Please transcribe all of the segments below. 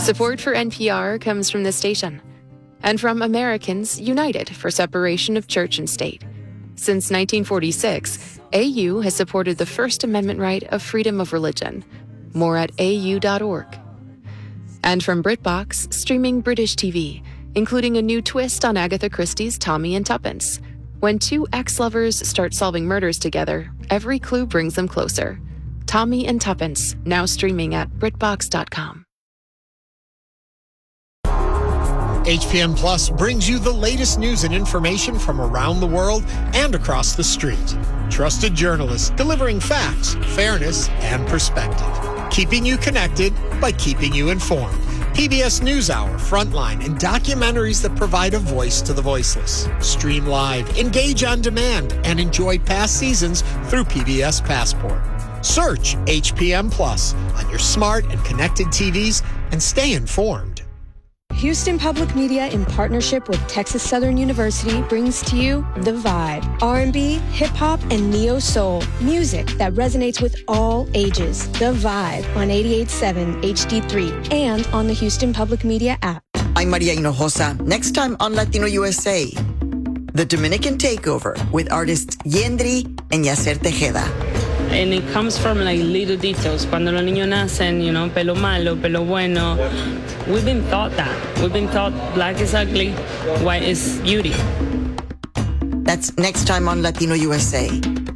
Support for NPR comes from this station and from Americans United for Separation of Church and State. Since 1946, AU has supported the First Amendment right of freedom of religion. More at au.org. And from BritBox, streaming British TV, including a new twist on Agatha Christie's Tommy and Tuppence. When two ex-lovers start solving murders together, every clue brings them closer. Tommy and Tuppence, now streaming at BritBox.com. HPM Plus brings you the latest news and information from around the world and across the street. Trusted journalists delivering facts, fairness, and perspective. Keeping you connected by keeping you informed. PBS NewsHour, Frontline, and documentaries that provide a voice to the voiceless. Stream live, engage on demand, and enjoy past seasons through PBS Passport. Search HPM Plus on your smart and connected TVs and stay informed. Houston Public Media, in partnership with Texas Southern University, brings to you The Vibe. R&B, hip-hop, and neo-soul. Music that resonates with all ages. The Vibe on 88.7 HD3 and on the Houston Public Media app. I'm Maria Hinojosa. Next time on Latino USA, The Dominican Takeover with artists Yendri and Yacer Tejeda. And it comes from like little details. Cuando los niños nacen, pelo malo, pelo bueno. We've been taught that. We've been taught black is ugly, white is beauty. That's next time on Latino USA.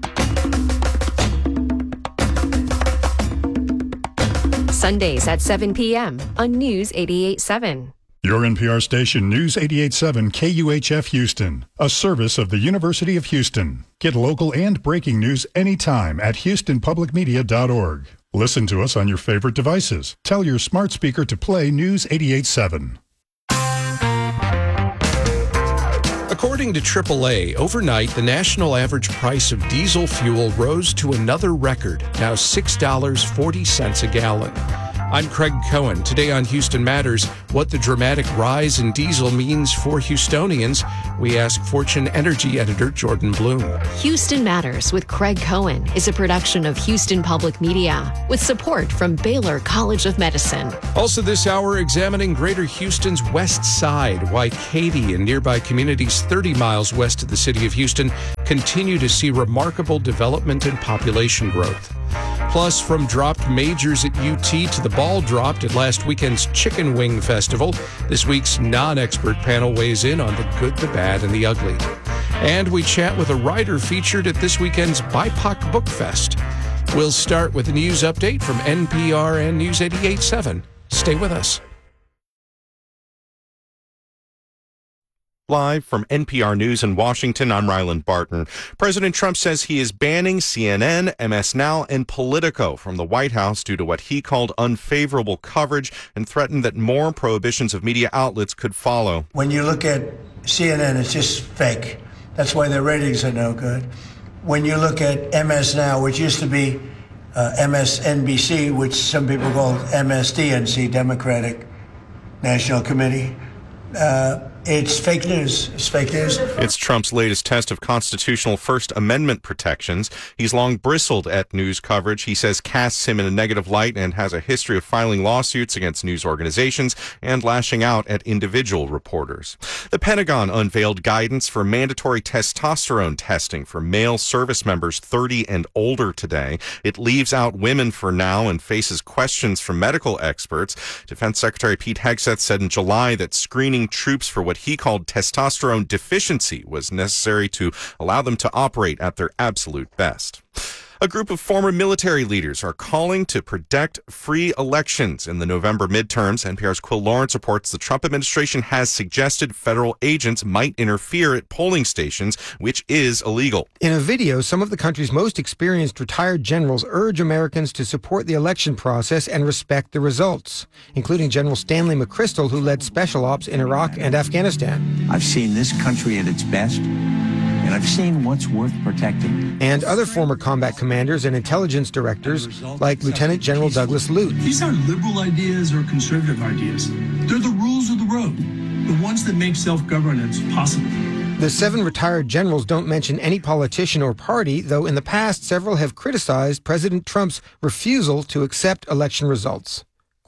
Sundays at 7 p.m. on News 88.7. Your NPR station, News 88.7 KUHF Houston, a service of the University of Houston. Get local and breaking news anytime at houstonpublicmedia.org. Listen to us on your favorite devices. Tell your smart speaker to play News 88.7. According to AAA, overnight, the national average price of diesel fuel rose to another record, now $6.40 a gallon. I'm Craig Cohen. Today on Houston Matters, what the dramatic rise in diesel means for Houstonians. We ask Fortune Energy editor Jordan Bloom. Houston Matters with Craig Cohen is a production of Houston Public Media with support from Baylor College of Medicine. Also this hour, examining Greater Houston's west side, why Katy and nearby communities 30 miles west of the city of Houston continue to see remarkable development and population growth. Plus, from dropped majors at UT to the ball dropped at last weekend's Chicken Wing Festival, this week's non-expert panel weighs in on the good, the bad, and the ugly. And we chat with a writer featured at this weekend's BIPOC Book Fest. We'll start with a news update from NPR and News 88.7. Stay with us. Live from NPR News in Washington, I'm Ryland Barton. President Trump says he is banning CNN, MS Now, and Politico from the White House due to what he called unfavorable coverage and threatened that more prohibitions of media outlets could follow. When you look at CNN, it's just fake. That's why their ratings are no good. When you look at MS Now, which used to be MSNBC, which some people call MSDNC, Democratic National Committee, it's fake news. It's fake news. It's Trump's latest test of constitutional First Amendment protections. He's long bristled at news coverage he says casts him in a negative light and has a history of filing lawsuits against news organizations and lashing out at individual reporters. The Pentagon unveiled guidance for mandatory testosterone testing for male service members 30 and older today. It leaves out women for now and faces questions from medical experts. Defense Secretary Pete Hegseth said in July that screening troops for what he called testosterone deficiency was necessary to allow them to operate at their absolute best. A group of former military leaders are calling to protect free elections in the November midterms. NPR's Quill Lawrence reports the Trump administration has suggested federal agents might interfere at polling stations, which is illegal. In a video, some of the country's most experienced retired generals urge Americans to support the election process and respect the results, including General Stanley McChrystal, who led special ops in Iraq and Afghanistan. I've seen this country at its best, and I've seen what's worth protecting. And other former combat commanders and intelligence directors like Lieutenant General Douglas Lute. These aren't liberal ideas or conservative ideas. They're the rules of the road, the ones that make self-governance possible. The 7 retired generals don't mention any politician or party, though in the past several have criticized President Trump's refusal to accept election results.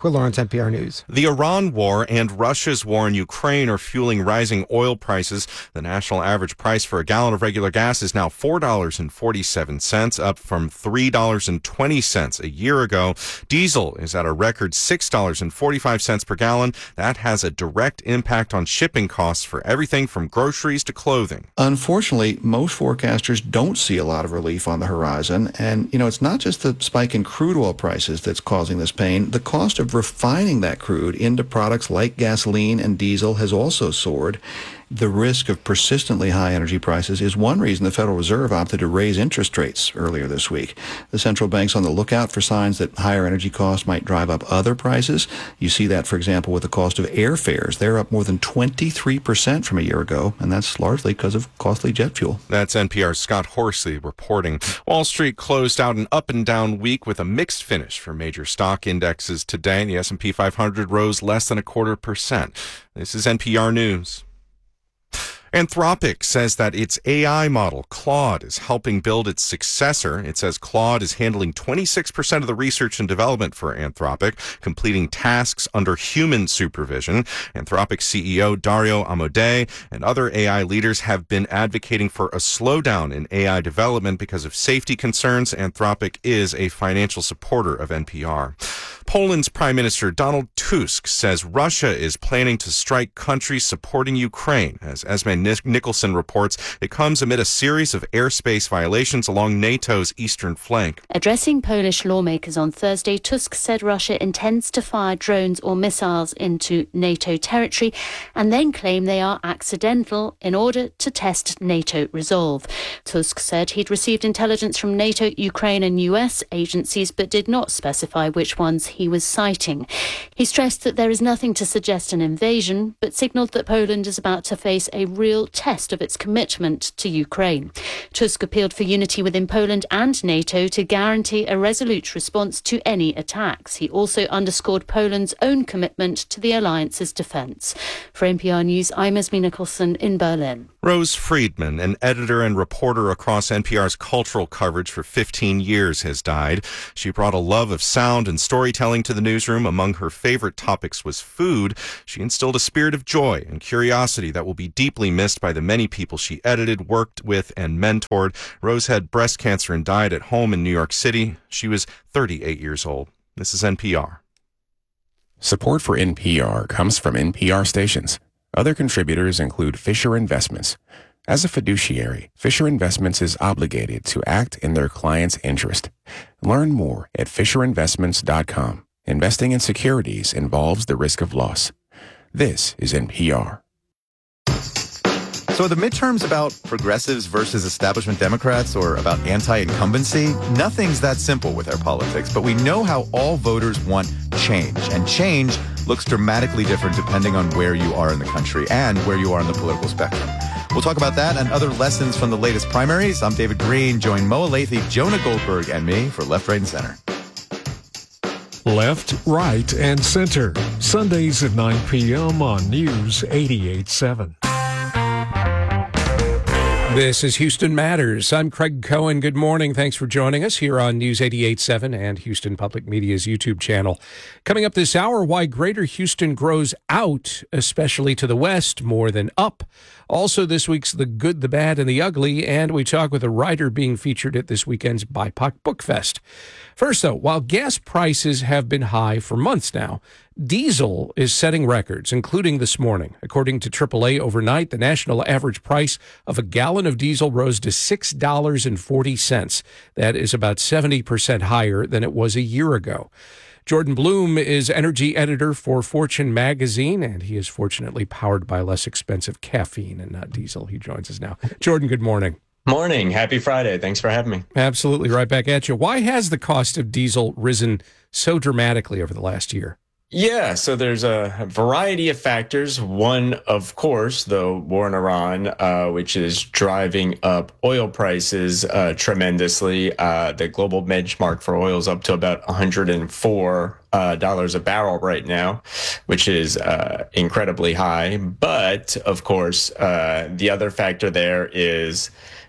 Will Lawrence, NPR News. The Iran war and Russia's war in Ukraine are fueling rising oil prices. The national average price for a gallon of regular gas is now $4.47, up from $3.20 a year ago. Diesel is at a record $6.45 per gallon. That has a direct impact on shipping costs for everything from groceries to clothing. Unfortunately, most forecasters don't see a lot of relief on the horizon. And, it's not just the spike in crude oil prices that's causing this pain. The cost of refining that crude into products like gasoline and diesel has also soared. The risk of persistently high energy prices is one reason the Federal Reserve opted to raise interest rates earlier this week. The central bank's on the lookout for signs that higher energy costs might drive up other prices. You see that, for example, with the cost of airfares. They're up more than 23% from a year ago, and that's largely because of costly jet fuel. That's NPR's Scott Horsley reporting. Wall Street closed out an up and down week with a mixed finish for major stock indexes today. The S&P 500 rose less than 0.25%. This is NPR News. Anthropic says that its AI model, Claude, is helping build its successor. It says Claude is handling 26% of the research and development for Anthropic, completing tasks under human supervision. Anthropic CEO Dario Amodei and other AI leaders have been advocating for a slowdown in AI development because of safety concerns. Anthropic is a financial supporter of NPR. Poland's Prime Minister Donald Tusk says Russia is planning to strike countries supporting Ukraine. As Esme Nicholson reports, it comes amid a series of airspace violations along NATO's eastern flank. Addressing Polish lawmakers on Thursday, Tusk said Russia intends to fire drones or missiles into NATO territory and then claim they are accidental in order to test NATO resolve. Tusk said he'd received intelligence from NATO, Ukraine and US agencies, but did not specify which ones he was citing. He stressed that there is nothing to suggest an invasion, but signalled that Poland is about to face a real test of its commitment to Ukraine. Tusk appealed for unity within Poland and NATO to guarantee a resolute response to any attacks. He also underscored Poland's own commitment to the alliance's defence. For NPR News, I'm Esme Nicholson in Berlin. Rose Friedman, an editor and reporter across NPR's cultural coverage for 15 years, has died. She brought a love of sound and storytelling to the newsroom. Among her favorite topics was food. She instilled a spirit of joy and curiosity that will be deeply missed by the many people she edited, worked with, and mentored. Rose had breast cancer and died at home in New York City. She was 38 years old. This is NPR. Support for NPR comes from NPR stations. Other contributors include Fisher Investments. As a fiduciary, Fisher Investments is obligated to act in their client's interest. Learn more at FisherInvestments.com. Investing in securities involves the risk of loss. This is NPR. So are the midterms about progressives versus establishment Democrats or about anti-incumbency? Nothing's that simple with our politics, but we know how all voters want change. And change looks dramatically different depending on where you are in the country and where you are in the political spectrum. We'll talk about that and other lessons from the latest primaries. I'm David Green. Join Moa Lathy, Jonah Goldberg, and me for Left, Right, and Center. Left, Right, and Center. Sundays at 9 p.m. on News 88.7. This is Houston Matters. I'm Craig Cohen. Good morning. Thanks for joining us here on News 88.7 and Houston Public Media's YouTube channel. Coming up this hour, why Greater Houston grows out, especially to the west, more than up. Also this week's The Good, the Bad, and the Ugly, and we talk with a writer being featured at this weekend's BIPOC Book Fest. First, though, while gas prices have been high for months now, diesel is setting records, including this morning. According to AAA overnight, the national average price of a gallon of diesel rose to $6.40. That is about 70% higher than it was a year ago. Jordan Bloom is energy editor for Fortune magazine, and he is fortunately powered by less expensive caffeine and not diesel. He joins us now. Jordan, good morning. Morning. Happy Friday. Thanks for having me. Absolutely. Right back at you. Why has the cost of diesel risen so dramatically over the last year? Yeah, so there's a variety of factors. One, of course, the war in Iran, which is driving up oil prices tremendously. The global benchmark for oil is up to about $104 a barrel right now, which is incredibly high. But, of course, the other factor there is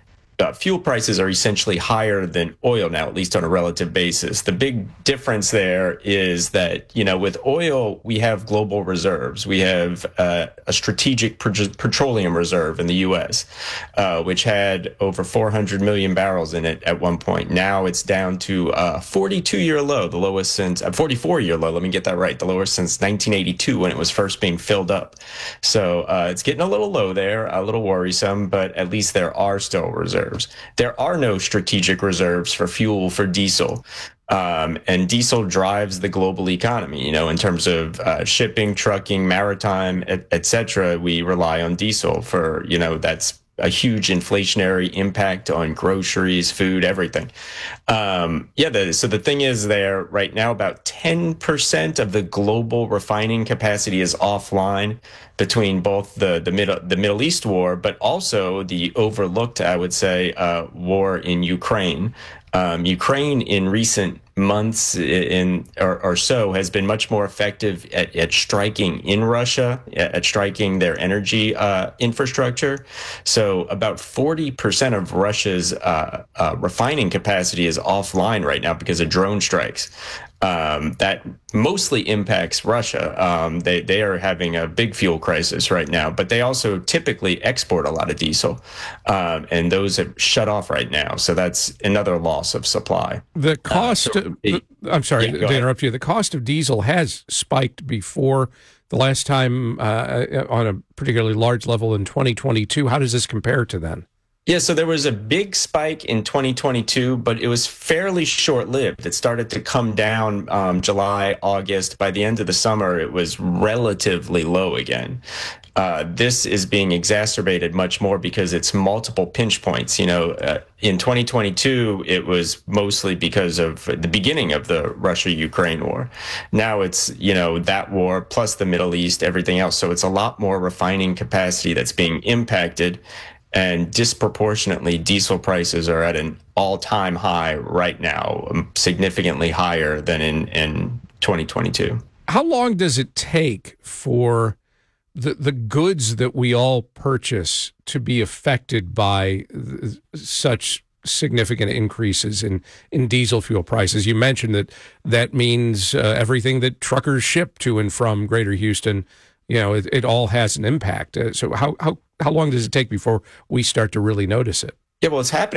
fuel prices are essentially higher than oil now, at least on a relative basis. The big difference there is that, with oil, we have global reserves. We have a strategic petroleum reserve in the U.S., which had over 400 million barrels in it at one point. Now it's down to a 42-year low, the lowest since 44-year low. Let me get that right. The lowest since 1982 when it was first being filled up. So it's getting a little low there, a little worrisome, but at least there are still reserves. There are no strategic reserves for fuel for diesel. And diesel drives the global economy, in terms of shipping, trucking, maritime, et cetera. We rely on diesel for, that's a huge inflationary impact on groceries, food, everything. So the thing is there right now, about 10% of the global refining capacity is offline between both the Middle East war, but also the overlooked, I would say, war in Ukraine. Ukraine in recent months or so has been much more effective at striking in Russia, at striking their energy infrastructure. So about 40% of Russia's refining capacity is offline right now because of drone strikes. That mostly impacts Russia. They are having a big fuel crisis right now, but they also typically export a lot of diesel, and those have shut off right now. So that's another loss of supply. The cost, I'm sorry to interrupt you, the cost of diesel has spiked before. The last time on a particularly large level in 2022. How does this compare to then? Yeah, so there was a big spike in 2022, but it was fairly short-lived. It started to come down July, August. By the end of the summer, it was relatively low again. This is being exacerbated much more because it's multiple pinch points. In 2022, it was mostly because of the beginning of the Russia-Ukraine war. Now it's, that war plus the Middle East, everything else. So it's a lot more refining capacity that's being impacted. And disproportionately, diesel prices are at an all-time high right now, significantly higher than in 2022. How long does it take for the goods that we all purchase to be affected by such significant increases in diesel fuel prices? You mentioned that means everything that truckers ship to and from Greater Houston, it all has an impact. So how long does it take before we start to really notice it? Yeah, well, it's happening